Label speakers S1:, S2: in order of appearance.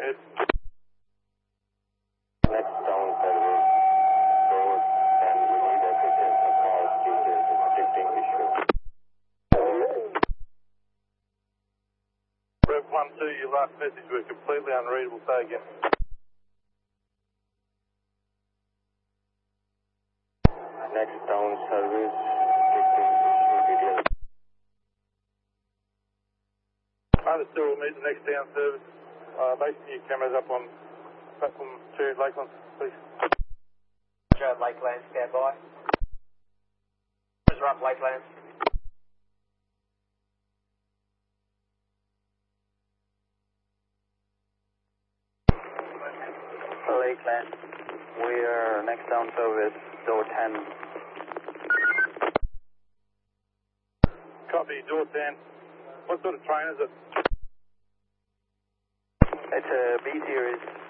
S1: ahead.
S2: Next down service, road, and we need assistance of all users in detecting issue.
S1: Rev 12, your last message was completely unreadable. Say again.
S2: Next down service, detecting issue details.
S1: Understood, we'll meet the next down service. Basically, your cameras up on platform 2, Lakeland, please.
S3: Roger, Lakeland, stand by. Cameras are up, Lakeland.
S2: Lakeland, we are next down service, door 10.
S1: Copy, door 10. What sort of train is it?
S2: It's a B series.